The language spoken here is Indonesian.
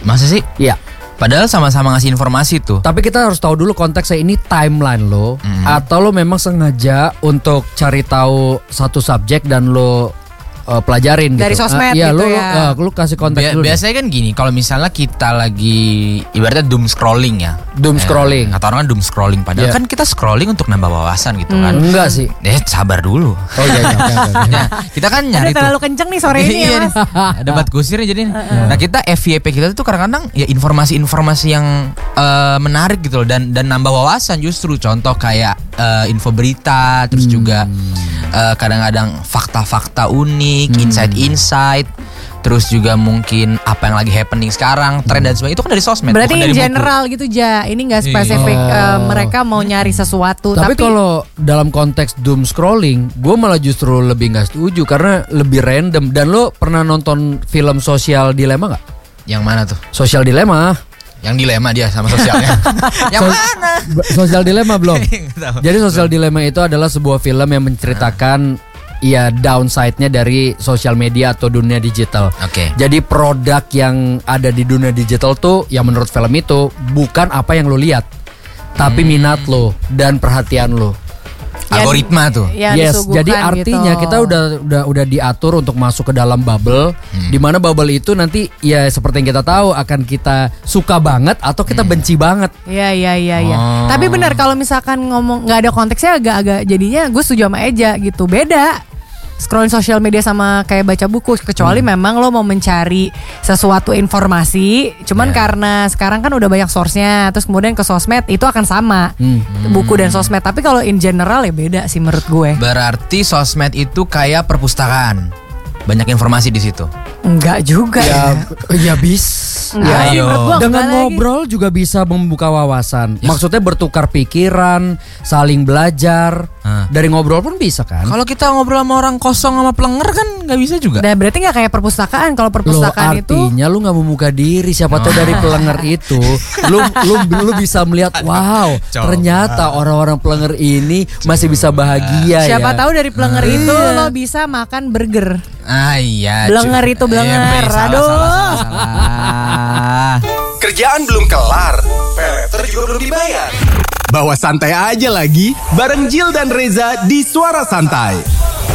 Masa sih? Iya. Padahal sama-sama ngasih informasi tuh. Tapi kita harus tahu dulu konteksnya, ini timeline lo atau lo memang sengaja untuk cari tahu satu subjek dan lo pelajarin dari gitu. sosmed iya, gitu lu kasih konteks dulu. Biasanya kan gini, kalau misalnya kita lagi ibaratnya doom scrolling ya. Doom scrolling. Kata orang kan doom scrolling, padahal kan kita scrolling untuk nambah wawasan gitu kan. Enggak sih. Sabar dulu. Oh iya. Nah, kita kan nyari Udah terlalu kenceng nih sore ini ya Mas. Debat kusir jadi. Nah, kita FYP kita tuh kadang-kadang ya informasi-informasi yang menarik gitu loh dan nambah wawasan justru. Contoh kayak info berita, terus juga kadang-kadang fakta-fakta unik, insight-insight, terus juga mungkin apa yang lagi happening sekarang, tren dan sebagainya itu kan dari sosmed. Berarti in dari general gitu Ja, ini gak spesifik mereka mau nyari sesuatu. Tapi kalau dalam konteks doom scrolling, gue malah justru lebih gak setuju karena lebih random. Dan lo pernah nonton film Social Dilemma gak? Yang mana tuh? Social Dilemma. Yang dilema dia sama sosialnya. Yang mana? Social Dilemma belum. Jadi Social Dilemma itu adalah sebuah film yang menceritakan ya downside-nya dari sosial media atau dunia digital. Oke. Jadi produk yang ada di dunia digital tuh yang menurut film itu bukan apa yang lo lihat, tapi minat lo dan perhatian lo. Algoritma tuh. Yes, jadi artinya gitu. kita udah diatur untuk masuk ke dalam bubble, di mana bubble itu nanti ya seperti yang kita tahu akan kita suka banget atau kita benci banget. Iya. Tapi benar kalau misalkan ngomong nggak ada konteksnya agak jadinya gue setuju sama Eja gitu. Beda scrolling sosial media sama kayak baca buku, kecuali memang lo mau mencari sesuatu informasi, cuman karena sekarang kan udah banyak source-nya, terus kemudian ke sosmed itu akan sama buku dan sosmed. Tapi kalau in general ya beda sih menurut gue. Berarti sosmed itu kayak perpustakaan, banyak informasi di situ. Enggak juga Ya bisa. Ayo. Dengan ngobrol juga bisa membuka wawasan. Maksudnya bertukar pikiran, saling belajar. Dari ngobrol pun bisa kan? Kalau kita ngobrol sama orang kosong sama pelenger kan nggak bisa juga. Dan berarti nggak kayak perpustakaan. Kalau perpustakaan itu artinya lu nggak membuka diri. Siapa tahu dari pelenger itu lu bisa melihat, wow, ternyata orang-orang pelenger ini masih bisa bahagia. Siapa ya. tahu dari pelenger itu lo bisa makan burger. Iya. Blenger itu blenger. Aduh. Salah. Kerjaan belum kelar, peleter juga belum dibayar. Bawa santai aja lagi, bareng Jill dan Reza di Suara Santai.